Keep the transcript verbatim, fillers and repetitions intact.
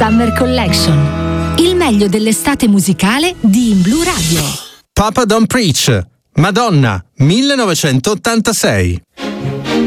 Summer Collection. Il meglio dell'estate musicale di In Blu Radio. Papa Don't Preach, Madonna, millenovecentottantasei.